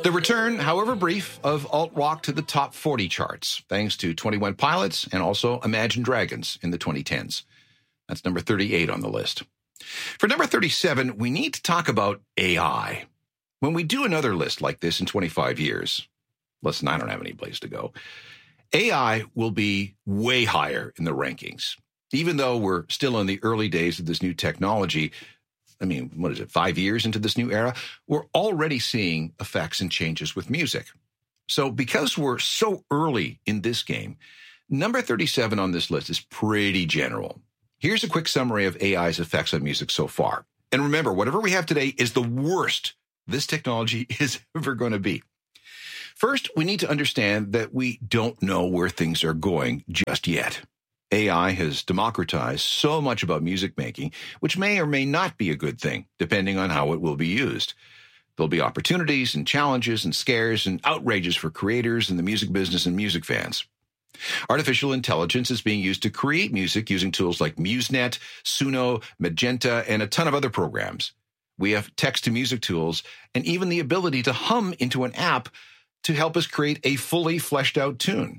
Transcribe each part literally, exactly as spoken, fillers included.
The return, however brief, of alt-rock to the top forty charts, thanks to twenty-one Pilots and also Imagine Dragons in the twenty tens. That's number thirty-eight on the list. For number thirty-seven, we need to talk about A I. When we do another list like this in twenty-five years, listen, I don't have any place to go, A I will be way higher in the rankings. Even though we're still in the early days of this new technology, I mean, what is it, five years into this new era, we're already seeing effects and changes with music. So because we're so early in this game, number thirty-seven on this list is pretty general. Here's a quick summary of A I's effects on music so far. And remember, whatever we have today is the worst this technology is ever going to be. First, we need to understand that we don't know where things are going just yet. A I has democratized so much about music making, which may or may not be a good thing, depending on how it will be used. There'll be opportunities and challenges and scares and outrages for creators in the music business and music fans. Artificial intelligence is being used to create music using tools like MuseNet, Suno, Magenta, and a ton of other programs. We have text-to-music tools and even the ability to hum into an app to help us create a fully fleshed-out tune.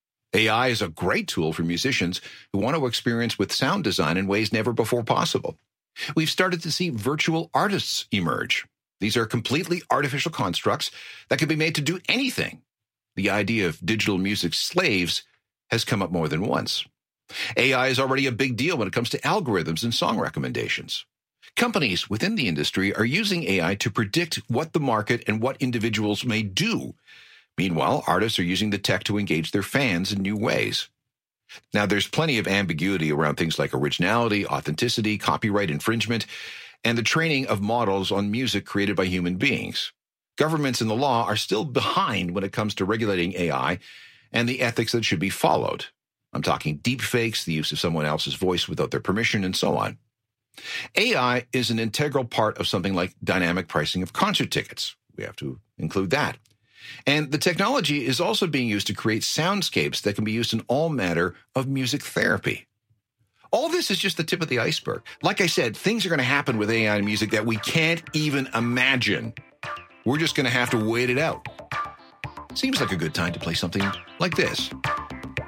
A I is a great tool for musicians who want to experience with sound design in ways never before possible. We've started to see virtual artists emerge. These are completely artificial constructs that can be made to do anything. The idea of digital music slaves has come up more than once. A I is already a big deal when it comes to algorithms and song recommendations. Companies within the industry are using A I to predict what the market and what individuals may do. Meanwhile, artists are using the tech to engage their fans in new ways. Now, there's plenty of ambiguity around things like originality, authenticity, copyright infringement, and the training of models on music created by human beings. Governments and the law are still behind when it comes to regulating A I and the ethics that should be followed. I'm talking deepfakes, the use of someone else's voice without their permission, and so on. A I is an integral part of something like dynamic pricing of concert tickets. We have to include that. And the technology is also being used to create soundscapes that can be used in all manner of music therapy. All this is just the tip of the iceberg. Like I said, things are going to happen with A I and music that we can't even imagine. We're just going to have to wait it out. Seems like a good time to play something like this.